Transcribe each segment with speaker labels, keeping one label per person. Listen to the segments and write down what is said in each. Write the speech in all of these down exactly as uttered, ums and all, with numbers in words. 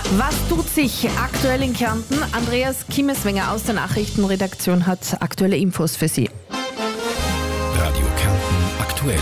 Speaker 1: Was tut sich aktuell in Kärnten? Andreas Kimmeswenger aus der Nachrichtenredaktion hat aktuelle Infos für Sie.
Speaker 2: Radio Kärnten aktuell.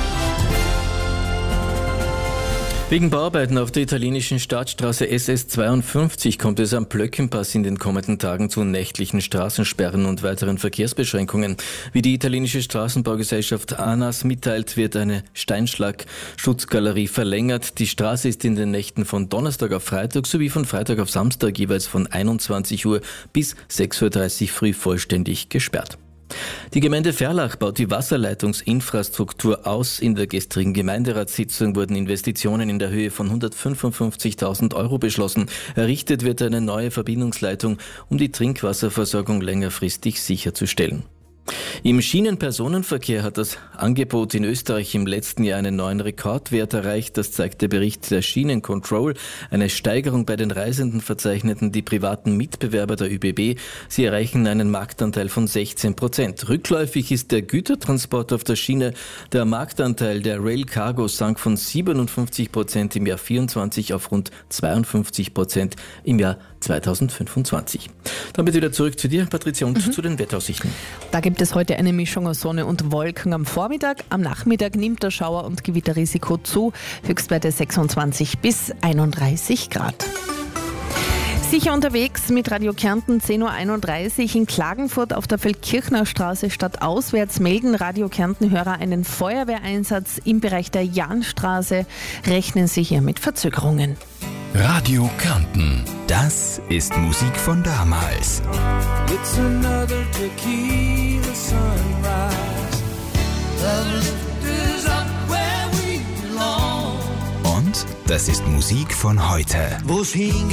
Speaker 2: Wegen Bauarbeiten auf der italienischen Staatsstraße S S zweiundfünfzig kommt es am Plöckenpass in den kommenden Tagen zu nächtlichen Straßensperren und weiteren Verkehrsbeschränkungen. Wie die italienische Straßenbaugesellschaft ANAS mitteilt, wird eine Steinschlag-Schutzgalerie verlängert. Die Straße ist in den Nächten von Donnerstag auf Freitag sowie von Freitag auf Samstag jeweils von einundzwanzig Uhr bis sechs Uhr dreißig früh vollständig gesperrt. Die Gemeinde Verlach baut die Wasserleitungsinfrastruktur aus. In der gestrigen Gemeinderatssitzung wurden Investitionen in der Höhe von hundertfünfundfünfzigtausend Euro beschlossen. Errichtet wird eine neue Verbindungsleitung, um die Trinkwasserversorgung längerfristig sicherzustellen. Im Schienenpersonenverkehr hat das Angebot in Österreich im letzten Jahr einen neuen Rekordwert erreicht. Das zeigt der Bericht der Schienencontrol. Eine Steigerung bei den Reisenden verzeichneten die privaten Mitbewerber der Ö B B. Sie erreichen einen Marktanteil von sechzehn Prozent. Rückläufig ist der Gütertransport auf der Schiene. Der Marktanteil der Rail Cargo sank von siebenundfünfzig Prozent im Jahr vierundzwanzig auf rund zweiundfünfzig Prozent im Jahr zweitausendfünfundzwanzig. Damit wieder zurück zu dir, Patricia, und mhm. zu den Wetteraussichten.
Speaker 1: Da gibt es heute eine Mischung aus Sonne und Wolken am Vormittag. Am Nachmittag nimmt das Schauer- und Gewitterrisiko zu. Höchstwerte sechsundzwanzig bis einunddreißig Grad. Sicher unterwegs mit Radio Kärnten zehn Uhr einunddreißig in Klagenfurt auf der Feldkirchner Straße stadtauswärts melden Radio Kärnten-Hörer einen Feuerwehreinsatz im Bereich der Jahnstraße. Rechnen Sie hier mit Verzögerungen.
Speaker 2: Radio Kärnten, das ist Musik von damals.
Speaker 3: It's another tequila sunrise. Love is up where we belong.
Speaker 2: Und das ist Musik von heute.
Speaker 3: Wo's